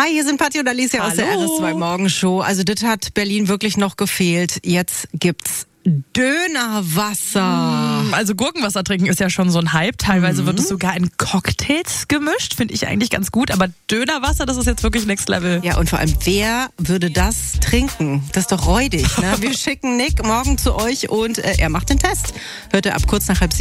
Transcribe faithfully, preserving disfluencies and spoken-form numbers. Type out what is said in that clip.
Hi, hier sind Patti und Alicia Hallo. aus der R S zwei Morgenshow. Also das hat Berlin wirklich noch gefehlt. Jetzt gibt's Dönerwasser. Also Gurkenwasser trinken ist ja schon so ein Hype. Teilweise mhm. wird es sogar in Cocktails gemischt. Finde ich eigentlich ganz gut. Aber Dönerwasser, das ist jetzt wirklich Next Level. Ja, und vor allem, wer würde das trinken? Das ist doch räudig. Ne? Wir schicken Nick morgen zu euch und äh, er macht den Test. Hört er ab kurz nach halb sieben.